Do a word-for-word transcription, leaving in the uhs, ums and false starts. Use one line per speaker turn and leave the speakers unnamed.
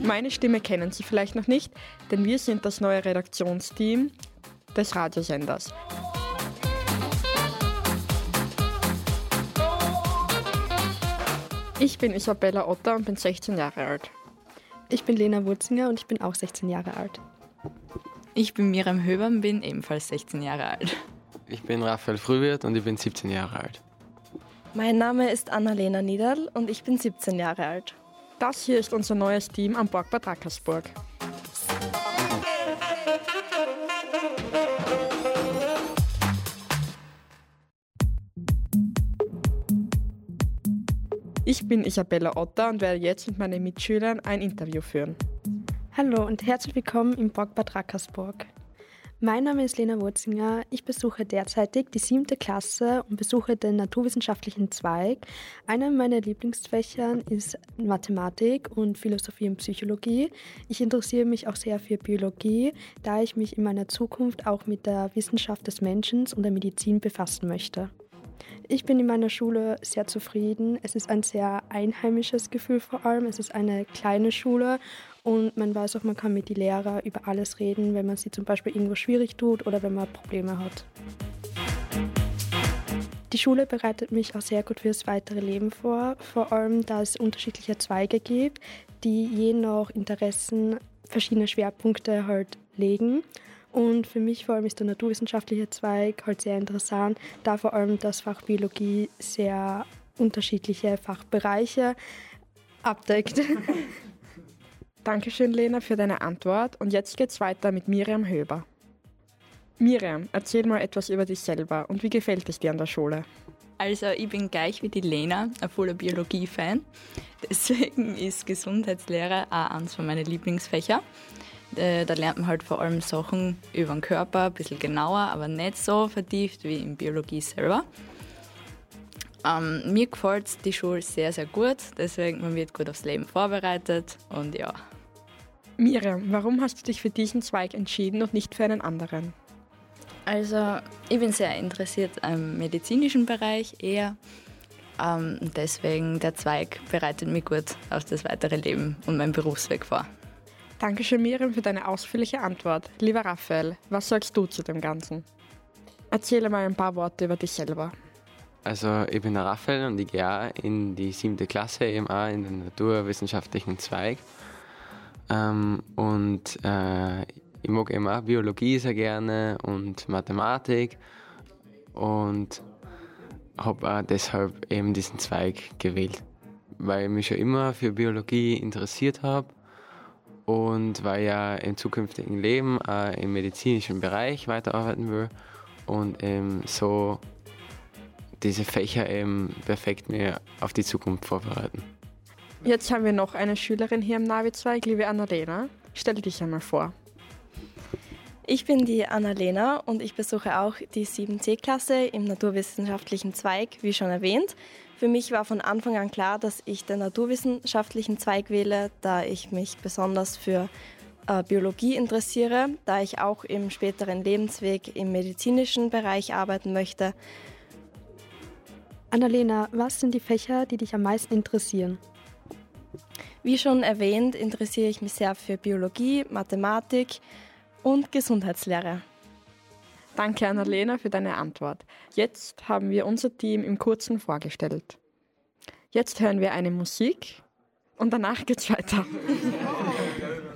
Meine Stimme kennen Sie vielleicht noch nicht, denn wir sind das neue Redaktionsteam des Radiosenders. Ich bin Isabella Otter und bin sechzehn Jahre alt.
Ich bin Lena Wurzinger und ich bin auch sechzehn Jahre alt.
Ich bin Miriam Höber und bin ebenfalls sechzehn Jahre alt.
Ich bin Raphael Frühwirt und ich bin siebzehn Jahre alt.
Mein Name ist Annalena Niederl und ich bin siebzehn Jahre alt.
Das hier ist unser neues Team am Borgbad Rackersburg. Ich bin Isabella Otter und werde jetzt mit meinen Mitschülern ein Interview führen.
Hallo und herzlich willkommen im Borgbad Rackersburg. Mein Name ist Lena Wurzinger. Ich besuche derzeitig die siebte Klasse und besuche den naturwissenschaftlichen Zweig. Einer meiner Lieblingsfächer ist Mathematik und Philosophie und Psychologie. Ich interessiere mich auch sehr für Biologie, da ich mich in meiner Zukunft auch mit der Wissenschaft des Menschen und der Medizin befassen möchte. Ich bin in meiner Schule sehr zufrieden. Es ist ein sehr einheimisches Gefühl vor allem. Es ist eine kleine Schule und man weiß auch, man kann mit den Lehrern über alles reden, wenn man sie zum Beispiel irgendwo schwierig tut oder wenn man Probleme hat. Die Schule bereitet mich auch sehr gut fürs weitere Leben vor, vor allem da es unterschiedliche Zweige gibt, die je nach Interessen verschiedene Schwerpunkte halt legen. Und für mich vor allem ist der naturwissenschaftliche Zweig halt sehr interessant, da vor allem das Fach Biologie sehr unterschiedliche Fachbereiche abdeckt.
Dankeschön, Lena, für deine Antwort. Und jetzt geht's weiter mit Miriam Höber. Miriam, erzähl mal etwas über dich selber und wie gefällt es dir an der Schule?
Also ich bin gleich wie die Lena ein voller Biologie-Fan. Deswegen ist Gesundheitslehre auch eines von meinen Lieblingsfächer. Da lernt man halt vor allem Sachen über den Körper, ein bisschen genauer, aber nicht so vertieft wie in Biologie selber. Ähm, mir gefällt die Schule sehr, sehr gut, deswegen man wird gut aufs Leben vorbereitet und ja.
Miriam, warum hast du dich für diesen Zweig entschieden und nicht für einen anderen?
Also ich bin sehr interessiert am medizinischen Bereich eher. Ähm, deswegen der Zweig bereitet mich gut auf das weitere Leben und meinen Berufsweg vor.
Dankeschön, Miriam, für deine ausführliche Antwort. Lieber Raphael, was sagst du zu dem Ganzen? Erzähle mal ein paar Worte über dich selber.
Also ich bin der Raphael und ich gehe auch in die siebte Klasse, eben auch in den naturwissenschaftlichen Zweig. Ähm, und äh, ich mag eben auch Biologie sehr gerne und Mathematik und habe auch deshalb eben diesen Zweig gewählt, weil ich mich schon immer für Biologie interessiert habe. Und weil ich ja im zukünftigen Leben auch im medizinischen Bereich weiterarbeiten will und eben so diese Fächer eben perfekt mir auf die Zukunft vorbereiten.
Jetzt haben wir noch eine Schülerin hier im Navi-Zweig, liebe Annalena. Stell dich einmal vor.
Ich bin die Annalena und ich besuche auch die siebte C-Klasse im naturwissenschaftlichen Zweig, wie schon erwähnt. Für mich war von Anfang an klar, dass ich den naturwissenschaftlichen Zweig wähle, da ich mich besonders für äh, Biologie interessiere, da ich auch im späteren Lebensweg im medizinischen Bereich arbeiten möchte.
Annalena, was sind die Fächer, die dich am meisten interessieren?
Wie schon erwähnt, interessiere ich mich sehr für Biologie, Mathematik und Gesundheitslehre.
Danke, Annalena, für deine Antwort. Jetzt haben wir unser Team im Kurzen vorgestellt. Jetzt hören wir eine Musik und danach geht's weiter.